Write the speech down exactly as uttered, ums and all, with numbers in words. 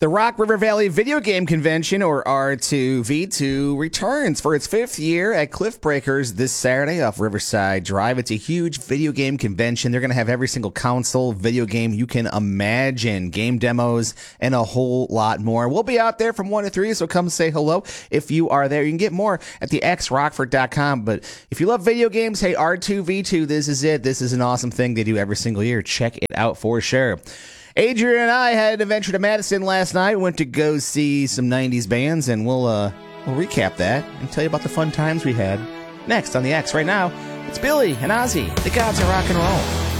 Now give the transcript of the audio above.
The Rock River Valley Video Game Convention, or R two V two, returns for its fifth year at Cliff Breakers this Saturday off Riverside Drive. It's a huge video game convention. They're going to have every single console, video game you can imagine, game demos, and a whole lot more. We'll be out there from one to three, so come say hello if you are there. You can get more at the x rockford dot com. But if you love video games, hey, R two V two, this is it. This is an awesome thing they do every single year. Check it out for sure. Adrian and I had an adventure to Madison last night. Went to go see some nineties bands, and we'll uh, we'll recap that and tell you about the fun times we had. Next on the X. Right now, it's Billy and Ozzy, the gods of rock and roll.